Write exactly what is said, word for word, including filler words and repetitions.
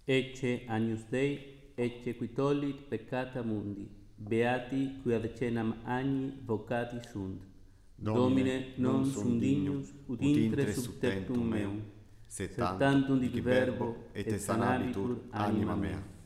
Ecce Agnus Dei, ecce qui tollit peccata mundi, beati qui ad cenam agni vocati sunt. Domine, non sum dignus, ut intre sub tectum meum, sed tantum dic verbo, et sanabitur anima mea.